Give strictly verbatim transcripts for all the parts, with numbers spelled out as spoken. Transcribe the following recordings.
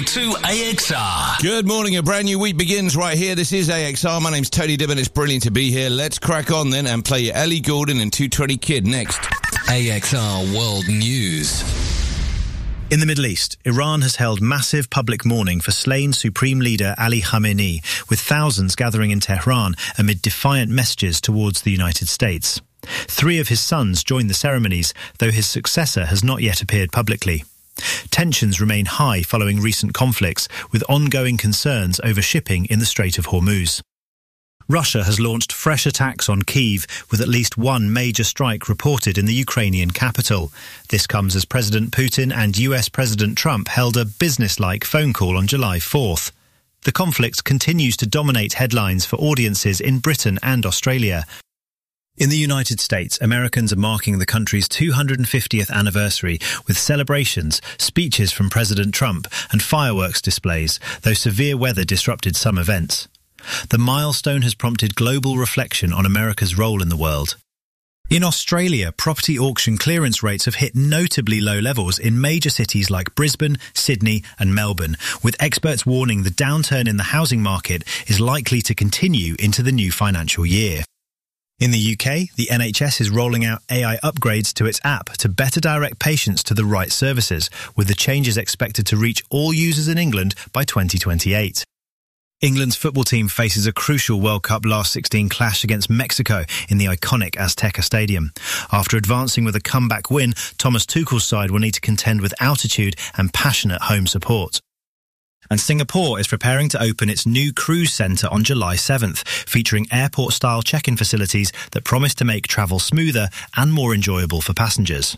to A X R. Good morning. A brand new week begins right here. This is A X R. My name's Tony Dibbon. It's brilliant to be here. Let's crack on then and play your Ellie Goulding and two twenty Kid next. A X R World News. In the Middle East, Iran has held massive public mourning for slain Supreme Leader Ali Khamenei, with thousands gathering in Tehran amid defiant messages towards the United States. Three of his sons joined the ceremonies, though his successor has not yet appeared publicly. Tensions remain high following recent conflicts, with ongoing concerns over shipping in the Strait of Hormuz. Russia has launched fresh attacks on Kyiv, with at least one major strike reported in the Ukrainian capital. This comes as President Putin and U S President Trump held a business-like phone call on July fourth. The conflict continues to dominate headlines for audiences in Britain and Australia. In the United States, Americans are marking the country's two hundred fiftieth anniversary with celebrations, speeches from President Trump, and fireworks displays, though severe weather disrupted some events. The milestone has prompted global reflection on America's role in the world. In Australia, property auction clearance rates have hit notably low levels in major cities like Brisbane, Sydney and Melbourne, with experts warning the downturn in the housing market is likely to continue into the new financial year. In the U K, the N H S is rolling out A I upgrades to its app to better direct patients to the right services, with the changes expected to reach all users in England by twenty twenty-eight. England's football team faces a crucial World Cup last sixteen clash against Mexico in the iconic Azteca Stadium. After advancing with a comeback win, Thomas Tuchel's side will need to contend with altitude and passionate home support. And Singapore is preparing to open its new cruise centre on July seventh, featuring airport-style check-in facilities that promise to make travel smoother and more enjoyable for passengers.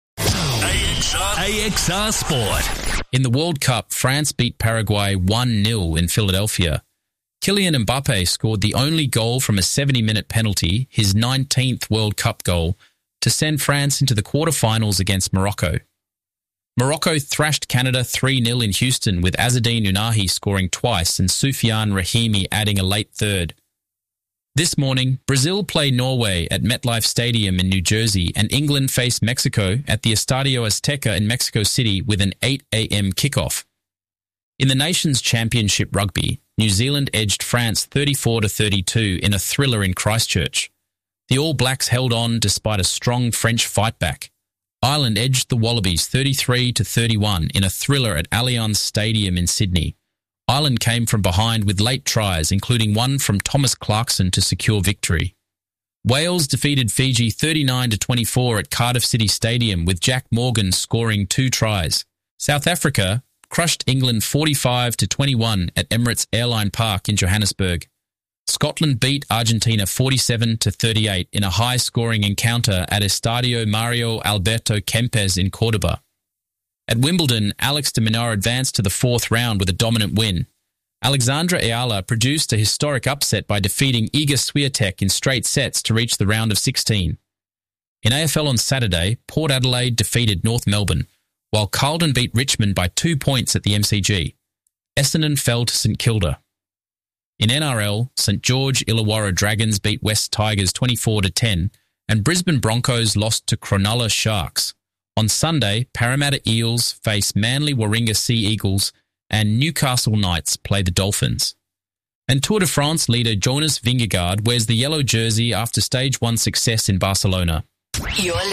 A X R Sport. In the World Cup, France beat Paraguay one nil in Philadelphia. Kylian Mbappe scored the only goal from a seventy-minute penalty, his nineteenth World Cup goal, to send France into the quarter-finals against Morocco. Morocco thrashed Canada three nil in Houston, with Azzedine Ounahi scoring twice and Soufiane Rahimi adding a late third. This morning, Brazil play Norway at MetLife Stadium in New Jersey, and England face Mexico at the Estadio Azteca in Mexico City with an eight a.m. kickoff. In the Nations Championship Rugby, New Zealand edged France thirty-four to thirty-two in a thriller in Christchurch. The All Blacks held on despite a strong French fight back. Ireland edged the Wallabies thirty-three to thirty-one in a thriller at Allianz Stadium in Sydney. Ireland came from behind with late tries, including one from Thomas Clarkson to secure victory. Wales defeated Fiji thirty-nine to twenty-four at Cardiff City Stadium, with Jack Morgan scoring two tries. South Africa crushed England forty-five to twenty-one at Emirates Airline Park in Johannesburg. Scotland beat Argentina forty-seven to thirty-eight in a high-scoring encounter at Estadio Mario Alberto Kempes in Cordoba. At Wimbledon, Alex de Minaur advanced to the fourth round with a dominant win. Alexandra Ayala produced a historic upset by defeating Iga Swiatek in straight sets to reach the round of sixteen. In A F L on Saturday, Port Adelaide defeated North Melbourne, while Carlton beat Richmond by two points at the M C G. Essendon fell to St Kilda. In N R L, St George Illawarra Dragons beat West Tigers twenty-four to ten, and Brisbane Broncos lost to Cronulla Sharks. On Sunday, Parramatta Eels face Manly Warringah Sea Eagles, and Newcastle Knights play the Dolphins. And Tour de France leader Jonas Vingegaard wears the yellow jersey after stage one success in Barcelona. You're